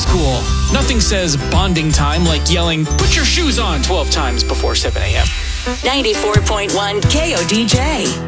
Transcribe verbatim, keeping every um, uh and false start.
school. Nothing says bonding time like yelling, "Put your shoes on" twelve times before seven a.m. ninety-four point one K O D J.